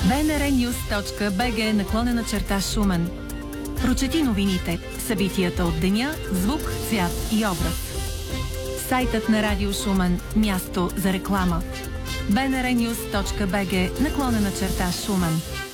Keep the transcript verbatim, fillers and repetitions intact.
bnrnews точка bg наклонена черта Шумен. Прочети новините, събитията от деня, звук, цвят и образ. Сайтът на Радио Шумен – място за реклама. bnrnews точка bg наклонена черта Шумен.